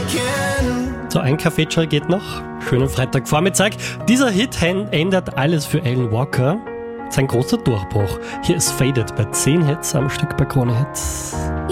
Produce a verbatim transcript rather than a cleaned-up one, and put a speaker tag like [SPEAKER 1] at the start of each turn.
[SPEAKER 1] So, ein Kaffeeschall geht noch. Schönen Freitagvormittag. Dieser Hit ändert alles für Alan Walker. Sein großer Durchbruch. Hier ist Faded bei zehn Hits am Stück bei Krone Hits.